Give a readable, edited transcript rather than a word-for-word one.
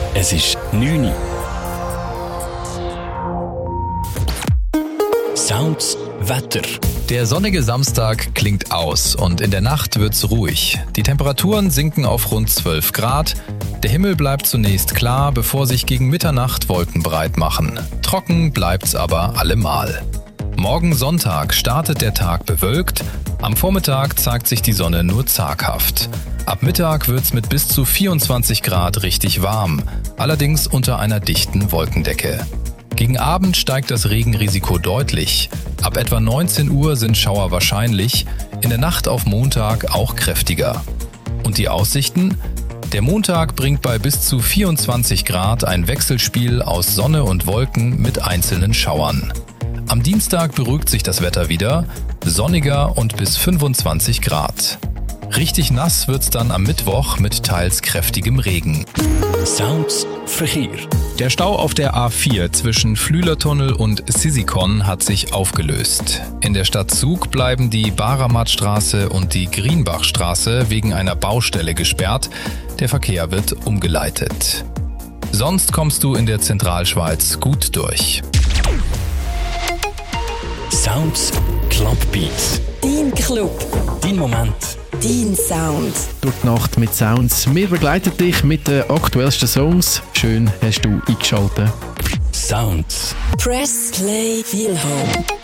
Es ist 9 Uhr. Sounds Wetter. Der sonnige Samstag klingt aus und in der Nacht wird's ruhig. Die Temperaturen sinken auf rund 12 Grad. Der Himmel bleibt zunächst klar, bevor sich gegen Mitternacht Wolken breit machen. Trocken bleibt's aber allemal. Morgen Sonntag startet der Tag bewölkt. Am Vormittag zeigt sich die Sonne nur zaghaft. Ab Mittag wird's mit bis zu 24 Grad richtig warm, allerdings unter einer dichten Wolkendecke. Gegen Abend steigt das Regenrisiko deutlich. Ab etwa 19 Uhr sind Schauer wahrscheinlich, in der Nacht auf Montag auch kräftiger. Und die Aussichten? Der Montag bringt bei bis zu 24 Grad ein Wechselspiel aus Sonne und Wolken mit einzelnen Schauern. Am Dienstag beruhigt sich das Wetter wieder, sonniger und bis 25 Grad. Richtig nass wird's dann am Mittwoch mit teils kräftigem Regen. Sounds Verkehr. Der Stau auf der A4 zwischen Flülertunnel und Sisikon hat sich aufgelöst. In der Stadt Zug bleiben die Baramatstraße und die Grienbachstraße wegen einer Baustelle gesperrt. Der Verkehr wird umgeleitet. Sonst kommst du in der Zentralschweiz gut durch. Sounds Clubbeats. Dein Club. Dein Moment. Dein Sound. Durch die Nacht mit Sounds. Wir begleiten dich mit den aktuellsten Songs. Schön hast du eingeschaltet. Sounds. Press Play Feel Home.